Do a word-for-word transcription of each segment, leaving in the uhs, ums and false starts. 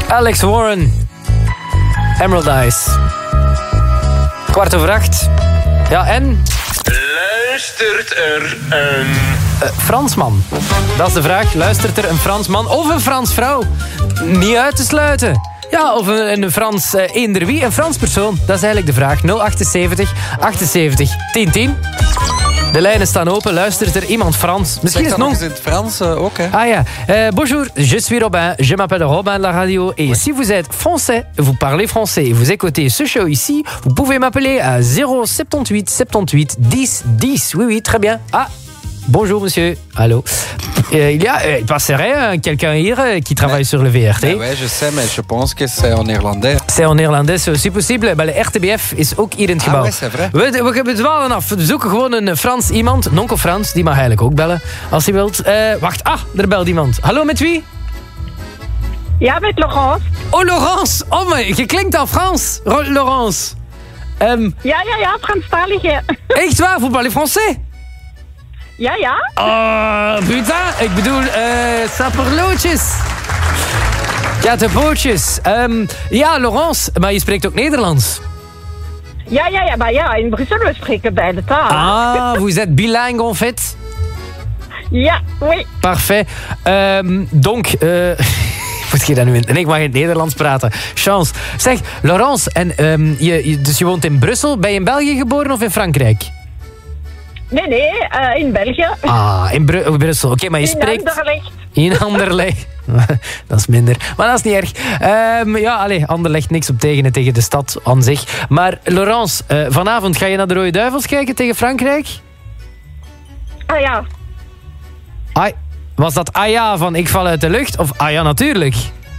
Alex Warren. Emerald Eyes. Kwart over acht. Ja, en... Luistert er een... Uh, Fransman. Dat is de vraag. Luistert er een Fransman of een Fransvrouw? Niet uit te sluiten. Ja, of een, een Frans uh, eender wie. Een Frans persoon. Dat is eigenlijk de vraag. nul achtenzeventig achtenzeventig tien tien. De lijnen staan open. Luistert er iemand Frans? Misschien zeg is dat nog nog eens in het Frans uh, ook, hè? Ah ja. Uh, bonjour, je suis Robin. Je m'appelle Robin de la radio. Et oui. Si vous êtes français, vous parlez français et vous écoutez ce show ici, vous pouvez m'appeler à zéro soixante-dix-huit soixante-dix dix dix. Oui, oui, très bien. Ah, bonjour monsieur. Allô. Euh, il y a, euh, il passerait euh, quelqu'un hier euh, qui travaille mais, sur le V R T. Oui, je sais, mais je pense que c'est en néerlandais. C'est en néerlandais, c'est aussi possible. Maar de R T B F is ook hier in het gebouw. Ah, oui, c'est vrai. We, we, we dwalen af. We zoeken gewoon een Frans iemand. Nonkel Frans, die mag eigenlijk ook bellen, als hij wilt. Uh, wacht, ah, er belt iemand. Hallo, met wie? Ja, met Laurence. Oh, Laurence. Oh, maar je klinkt al Frans, Laurence. Um, ja, ja, ja, Franstalige. Echt waar, vous parlez français? Ja, ja. Oh, putain. Ik bedoel, uh, saperlootjes. Kattenpootjes. Um, ja, Laurence, maar je spreekt ook Nederlands. Ja, ja, ja, maar ja, in Brussel we spreken beide talen. Ah, vous êtes bilingue en fait? Ja, oui. Parfait. Um, donc, uh, moet je dat nu in? En ik mag in het Nederlands praten. Chance. Zeg, Laurence, en, um, je, je, dus je woont in Brussel. Ben je in België geboren of in Frankrijk? Nee, nee, uh, in België. Ah, in Bru- Brussel. Oké, okay, maar je in spreekt... Anderlecht. In Anderlecht. Dat is minder. Maar dat is niet erg. Um, ja, allee, Anderlecht niks op tegen, tegen de stad aan zich. Maar Laurence, uh, vanavond ga je naar de Rode Duivels kijken tegen Frankrijk? Ah ja. Ai, was dat ah ja van ik val uit de lucht? Of ah ja, natuurlijk?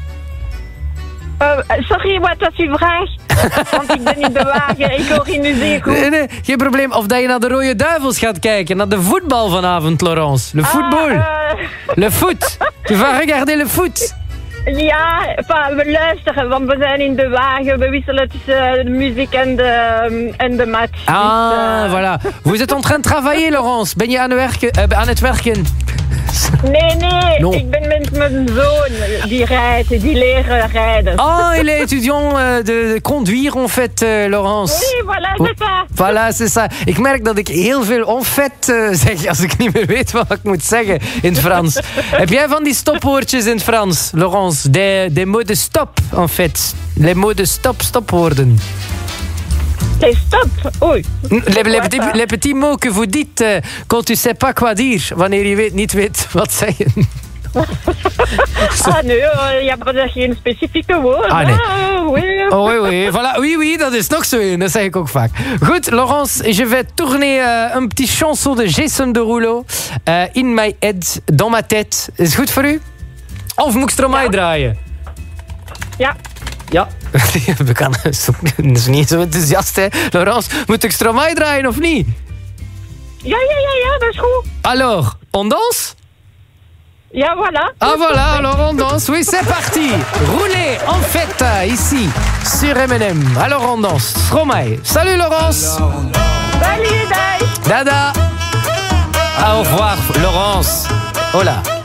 Uh, sorry, wat was uw vraag? Want ik ben in de wagen, ik hoor je nu zeer goed. Nee, nee, geen probleem. Of dat je naar de Rode Duivels gaat kijken. Naar de voetbal vanavond, Laurence. Le football. Ah, uh... Le foot. Tu vas regarder le foot. Ja, enfin, we luisteren, want we zijn in de wagen. We wisselen tussen de muziek en de, en de match. Ah, dus, uh... voilà. Vous êtes en train de travailler, Laurence. Ben je aan, werken, uh, aan het werken? Nee, nee, non. Ik ben met mijn zoon die rijdt, die leren rijden. Oh, il est étudiant uh, de, de conduire, en fait, uh, Laurence. Oui, voilà, c'est ça. Voilà, c'est ça. Ik merk dat ik heel veel en fait uh, zeg als ik niet meer weet wat ik moet zeggen in het Frans. Heb jij van die stopwoordjes in het Frans, Laurence? Des, des mots de stop, en fait. Les mots de stop, stopwoorden. Les stop, oei. Les, les, petits, les petits mots que vous dites uh, quand tu sais pas quoi dire. Wanneer je weet, niet weet wat zeggen. Ah nee, je hebt geen specifieke woorden. Ah nee. Ah, oui. Oh oui, oui. Voilà. Oui, oui, dat is nog zo een. Dat zeg ik ook vaak. Goed, Laurence, je vais tourner uh, un petit chanson de Jason Derulo. Uh, in my head, dans ma tête. Is het goed voor u? Of moet ik Stromae ja. draaien? Ja. Ja. We kan, dat is niet zo enthousiast, hè. Laurence, moet ik Stromae draaien of niet? Ja, ja, ja, ja, dat is goed. Alors, on danse? Ja, voilà. Ah voilà, alors on danse. Oui, c'est parti. Roulez en fête ici sur M and M. Alors on danse. Stromae. Salut Laurence. Salut, Dai. Dada. Au revoir Laurence. Hola.